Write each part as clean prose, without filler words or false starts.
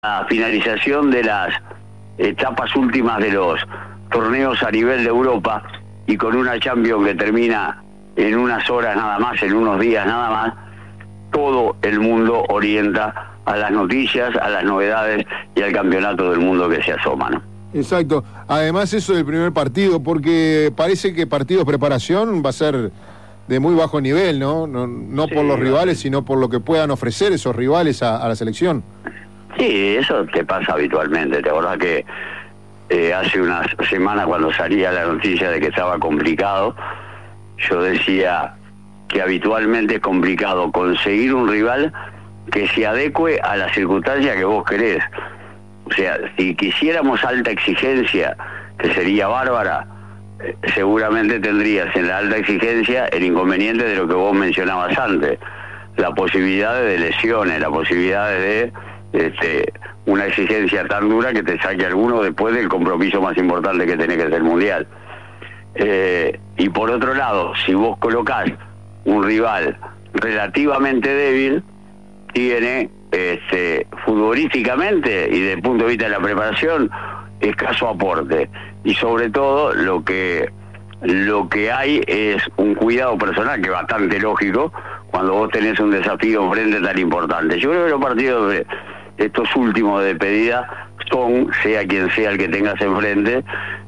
La finalización de las etapas últimas de los torneos a nivel de Europa y con una Champions que termina en unas horas nada más, en unos días nada más, todo el mundo orienta a las noticias, a las novedades y al campeonato del mundo que se asoma, ¿no? Exacto. Además eso del primer partido, porque parece que partido de preparación va a ser de muy bajo nivel, ¿no? No sí, por los rivales, sino por lo que puedan ofrecer esos rivales a la selección. Sí, eso te pasa habitualmente. ¿Te acordás que hace unas semanas cuando salía la noticia de que estaba complicado, yo decía que habitualmente es complicado conseguir un rival que se adecue a la circunstancia que vos querés? O sea, si quisiéramos alta exigencia, que sería bárbara, seguramente tendrías en la alta exigencia el inconveniente de lo que vos mencionabas antes, la posibilidad de lesiones, la posibilidad de una exigencia tan dura que te saque alguno después del compromiso más importante que tenés, que es el Mundial. Y por otro lado, si vos colocás un rival relativamente débil, tiene futbolísticamente y desde el punto de vista de la preparación escaso aporte, y sobre todo lo que hay es un cuidado personal que es bastante lógico cuando vos tenés un desafío enfrente tan importante. Yo creo que los partidos de estos últimos de despedida son, sea quien sea el que tengas enfrente,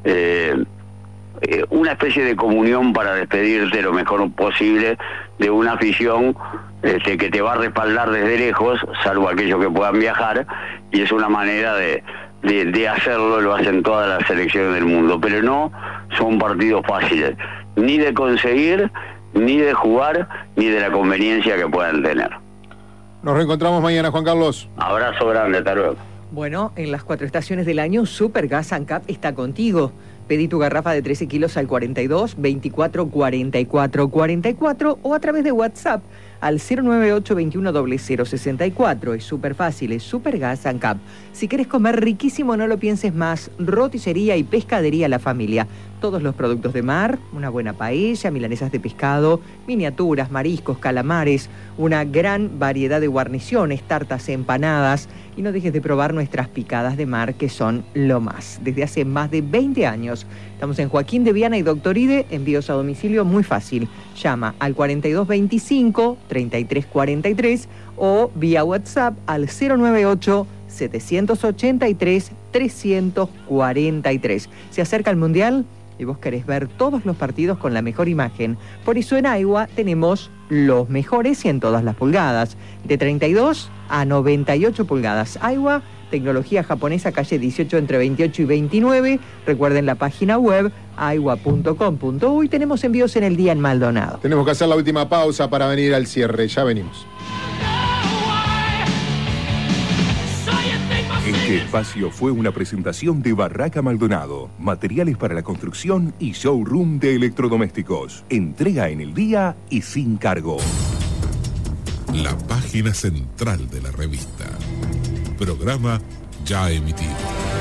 una especie de comunión para despedirte lo mejor posible de una afición que te va a respaldar desde lejos, salvo aquellos que puedan viajar, y es una manera de hacerlo, lo hacen todas las selecciones del mundo, pero no son partidos fáciles, ni de conseguir, ni de jugar, ni de la conveniencia que puedan tener. Nos reencontramos mañana, Juan Carlos. Abrazo grande, hasta luego. Bueno, en las 4 estaciones del año, Supergas ANCAP está contigo. Pedí tu garrafa de 13 kilos al 42 24 44 44 o a través de WhatsApp al 098 21 0064. Es súper fácil, es Supergas ANCAP. Si querés comer riquísimo, no lo pienses más. Roticería y pescadería La Familia. Todos los productos de mar, una buena paella, milanesas de pescado, miniaturas, mariscos, calamares, una gran variedad de guarniciones, tartas, empanadas. Y no dejes de probar nuestras picadas de mar, que son lo más. Desde hace más de 20 años. Estamos en Joaquín de Viana y Doctor Ide, envíos a domicilio muy fácil. Llama al 4225 3343 o vía WhatsApp al 098 783 343. Se acerca el Mundial y vos querés ver todos los partidos con la mejor imagen. Por eso en AIWA tenemos los mejores y en todas las pulgadas. De 32 a 98 pulgadas. AIWA, tecnología japonesa, calle 18 entre 28 y 29. Recuerden la página web aiwa.com.uy. Tenemos envíos en el día en Maldonado. Tenemos que hacer la última pausa para venir al cierre. Ya venimos. Este espacio fue una presentación de Barraca Maldonado, materiales para la construcción y showroom de electrodomésticos. Entrega en el día y sin cargo. La página central de la revista. Programa ya emitido.